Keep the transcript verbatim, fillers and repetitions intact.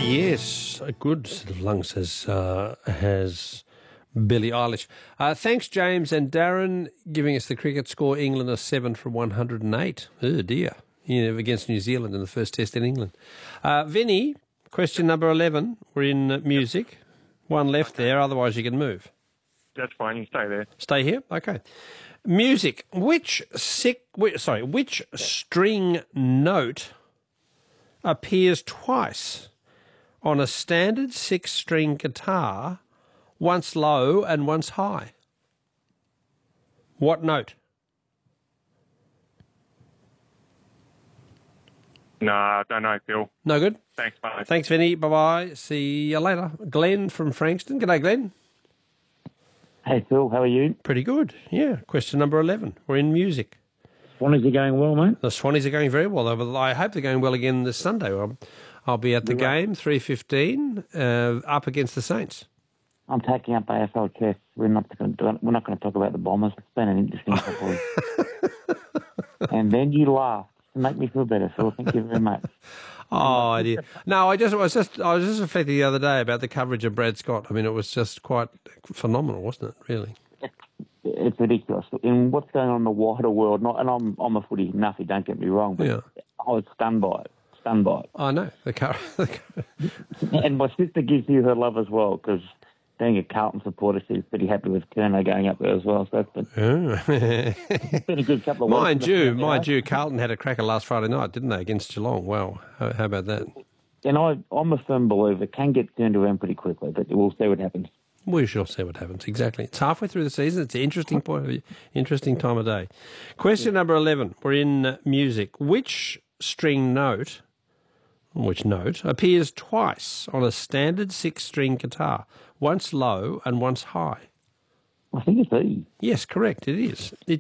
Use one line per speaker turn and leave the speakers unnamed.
Yes, a good set of lungs has, uh, has Billie Eilish. Uh, thanks, James and Darren, giving us the cricket score. England are seven from one hundred eight. Oh, dear. You know, against New Zealand in the first test in England. Uh, Vinny, question number eleven. We're in uh, music. One left
Okay.
there, otherwise you can move.
That's fine. You stay there.
Stay here? Okay. Music. Which, sick, which, sorry, which string note appears twice on a standard six-string guitar, once low and once high? What note?
No, I don't know, Phil.
No good?
Thanks, mate.
Thanks, Vinny. Bye-bye. See you later. Glenn from Frankston. G'day, Glenn.
Hey, Phil, how are you?
Pretty good. Yeah. Question number eleven. We're in music.
Swannies are going well, mate?
The Swannies are going very well. Though. I hope they're going well again this Sunday. I'll, I'll be at the game, three fifteen, uh, up against the Saints.
I'm taking up A F L chess. We're not going to we're not going to talk about the Bombers. It's been an interesting couple of And then you laughed to make me feel better, Phil. Thank you very much.
Oh, I did. No, I just I was just I was just affected the other day about the coverage of Brad Scott. I mean, it was just quite phenomenal, wasn't it? Really.
It's ridiculous. In what's going on in the wider world, not, and I'm I'm a footy nuffy, don't get me wrong, but
Yeah.
I was stunned by it. Stunned by it.
I know the car.
And my sister gives you her love as well, because being a Carlton supporter, she's pretty happy with Kerno going up there as well. So it's been, it's been a good couple of weeks.
mind you, mind you, Carlton had a cracker last Friday night, didn't they, against Geelong? Wow, how, how about that?
And I, I'm a firm believer it can get turned around pretty quickly, but we'll see what happens.
We shall see what happens. Exactly. It's halfway through the season. It's an interesting point of view, interesting time of day. Question number eleven. We're in uh, music. Which string note, which note appears twice on a standard six-string guitar, once low and once high?
I think it's E.
Yes, correct. It is. It